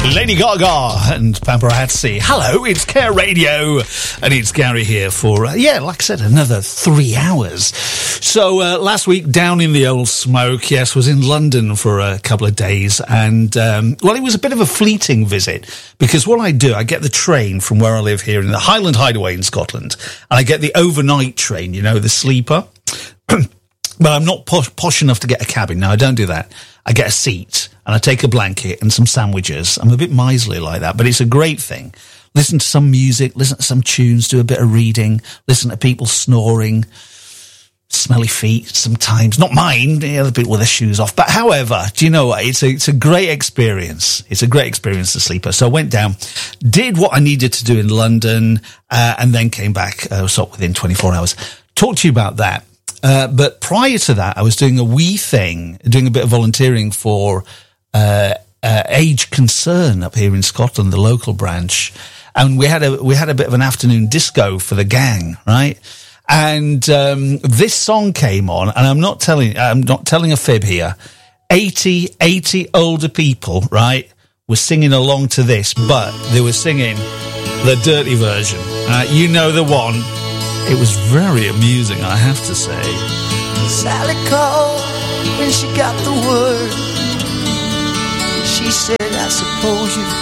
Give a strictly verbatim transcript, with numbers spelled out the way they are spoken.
Lady Gaga and Paparazzi. Hello, it's Care Radio, and it's Gary here for, uh, yeah, like I said, another three hours. So, uh, last week, down in the old smoke, yes, was in London for a couple of days, and, um, well, it was a bit of a fleeting visit, because what I do, I get the train from where I live here in the Highland Hideaway in Scotland, and I get the overnight train, you know, the sleeper. But I'm not posh, posh enough to get a cabin. No, I don't do that. I get a seat, and I take a blanket and some sandwiches. I'm a bit miserly like that, but it's a great thing. Listen to some music, listen to some tunes, do a bit of reading, listen to people snoring, smelly feet sometimes. Not mine, the other people with their shoes off. But however, do you know what? It's a, it's a great experience. It's a great experience, the sleeper. So I went down, did what I needed to do in London, uh, and then came back, uh, sort of within twenty-four hours. Talk to you about that. Uh, but prior to that, I was doing a wee thing, doing a bit of volunteering for uh, uh, Age Concern up here in Scotland, the local branch, and we had a we had a bit of an afternoon disco for the gang, right? And um, this song came on, and I'm not telling I'm not telling a fib here. eighty, eighty older people, right, were singing along to this, but they were singing the dirty version. Uh, you know the one. It was very amusing, I have to say. Sally called when she got the word. She said, I suppose you've